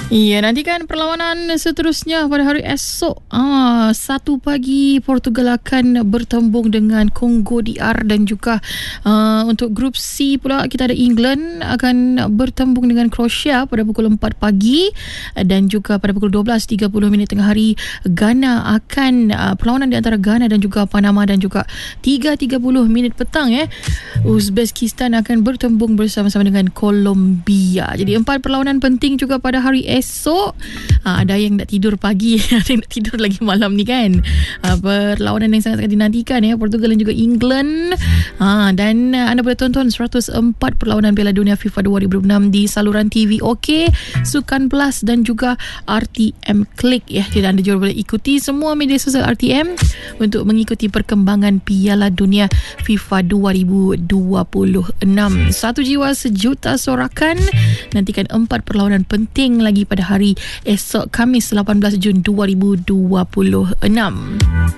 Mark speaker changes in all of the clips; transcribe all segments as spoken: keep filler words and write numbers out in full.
Speaker 1: Iya, nantikan perlawanan seterusnya pada hari esok. Ah, satu pagi Portugal akan bertembung dengan Kongo D R dan juga uh, untuk grup C pula kita ada England akan bertembung dengan Croatia pada pukul empat pagi dan juga pada pukul dua belas tiga puluh minit tengah hari Ghana akan uh, perlawanan di antara Ghana dan juga Panama dan juga tiga tiga puluh minit petang eh Uzbekistan akan bertembung bersama-sama dengan Colombia. Jadi empat perlawanan penting juga pada hari esok. Ha, ada yang nak tidur pagi, ada yang nak tidur lagi malam ni kan. Ha, perlawanan yang sangat-sangat dinantikan ya, Portugal dan juga England. Ha, dan uh, anda boleh tonton seratus empat perlawanan Piala Dunia FIFA dua ribu enam di saluran T V OK, Sukan Plus dan juga R T M Click ya. Jadi anda juga boleh ikuti semua media sosial R T M untuk mengikuti perkembangan Piala Dunia FIFA dua ribu dua puluh enam. Satu jiwa sejuta sorakan. Nantikan empat perlawanan penting lagi pada hari esok Khamis lapan belas Jun dua ribu dua puluh enam.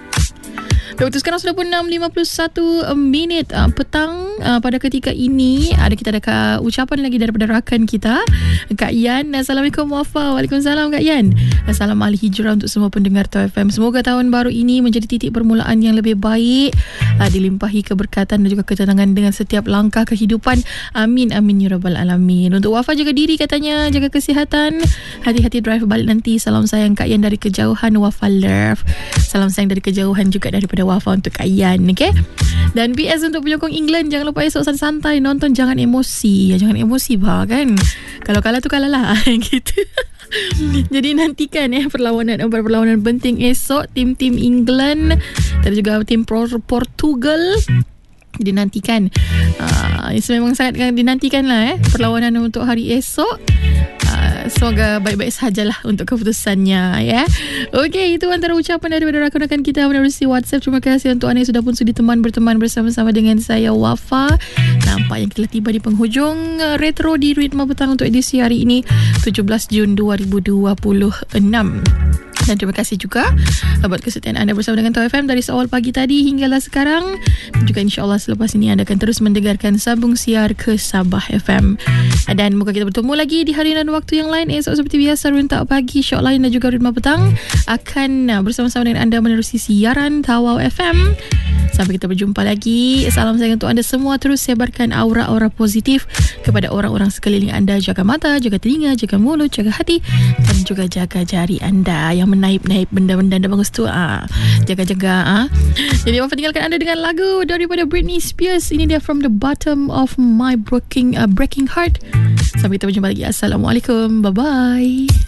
Speaker 1: Waktu sekarang sudah pun enam lima puluh satu minit uh, petang uh, pada ketika ini. Ada kita ada uh, ucapan lagi daripada rakan kita Kak Yan. Assalamualaikum Wafa. Waalaikumsalam Kak Yan. Salam ahli hijrah untuk semua pendengar T A F M. Semoga tahun baru ini menjadi titik permulaan yang lebih baik, uh, dilimpahi keberkatan dan juga ketenangan dengan setiap langkah kehidupan. Amin amin ya rabbal alamin. Untuk Wafa jaga diri katanya, jaga kesihatan, hati-hati drive balik nanti. Salam sayang Kak Yan dari kejauhan Wafa love. Salam sayang dari kejauhan juga daripada Wafa untuk Kak Yan, okay? Dan P S untuk penyokong England, jangan lupa esok santai-santai nonton, jangan emosi ya, jangan emosi bah kan, kalau kalah tu kalah lah gitu. Jadi nantikan ya perlawanan empat perlawanan penting esok, tim-tim England dan juga tim Portugal dinantikan. Uh, memang sangat dinantikan lah eh perlawanan untuk hari esok. Semoga baik-baik sajalah untuk keputusannya ya. Okey, itu antara ucapan daripada rakan-rakan kita melalui WhatsApp. Terima kasih untuk anda yang sudah pun sudi teman berteman bersama-sama dengan saya Wafa. Nampak yang telah tiba di penghujung Retro di Ritma Petang untuk edisi hari ini tujuh belas Jun dua ribu dua puluh enam. Dan terima kasih juga buat kesetiaan anda bersama dengan T A F M dari awal pagi tadi hinggalah sekarang. Dan juga insyaAllah selepas ini anda akan terus mendengarkan sambung siar ke Sabah F M. Dan moga kita bertemu lagi di hari dan waktu yang lain esok seperti biasa. Rentak pagi Syok Lain dan juga Ritma Petang akan bersama-sama dengan anda menerusi siaran Tawau F M. Sampai kita berjumpa lagi. Salam sayang untuk anda semua. Terus sebarkan aura-aura positif kepada orang-orang sekeliling anda. Jaga mata, jaga telinga, jaga mulut, jaga hati dan juga jaga jari anda yang menaip-naip benda-benda anda bagus tu. Ah, jaga-jaga. Ah. Jadi Wafa tinggalkan anda dengan lagu daripada Britney Spears. Ini dia From the Bottom of My Breaking uh, Breaking Heart. Sampai kita berjumpa lagi. Assalamualaikum. Bye-bye.